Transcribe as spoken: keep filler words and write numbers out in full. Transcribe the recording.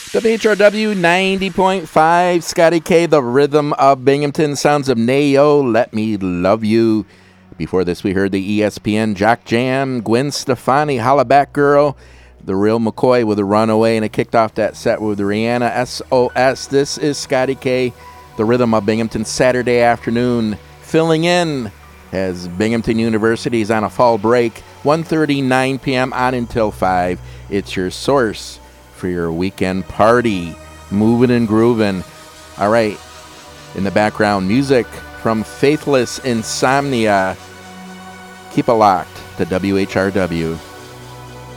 W H R W ninety point five, Scotty K, the rhythm of Binghamton, sounds of Nayo, Let Me Love You. Before this, we heard the E S P N Jock Jam, Gwen Stefani, Holla Back Girl, The Real McCoy with a Runaway, and it kicked off that set with Rihanna, S O S. This is Scotty K, the rhythm of Binghamton, Saturday afternoon, filling in as Binghamton University is on a fall break, one thirty-nine p.m. on until five. It's your source for your weekend party, moving and grooving. All right, in the background, music from Faithless Insomnia. Keep it locked to W H R W.